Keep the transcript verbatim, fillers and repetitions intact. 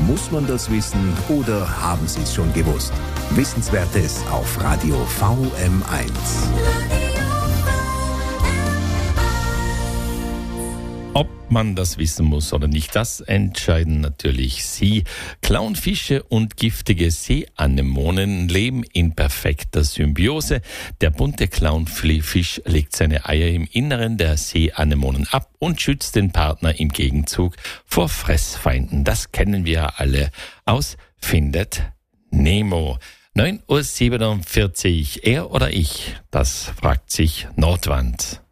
Muss man das wissen oder haben Sie es schon gewusst? Wissenswertes auf Radio V M eins. Ob man das wissen muss oder nicht, das entscheiden natürlich Sie. Clownfische und giftige Seeanemonen leben in perfekter Symbiose. Der bunte Clownfisch legt seine Eier im Inneren der Seeanemonen ab und schützt den Partner im Gegenzug vor Fressfeinden. Das kennen wir alle aus Findet Nemo. neun Uhr siebenundvierzig, er oder ich, das fragt sich Nordwand.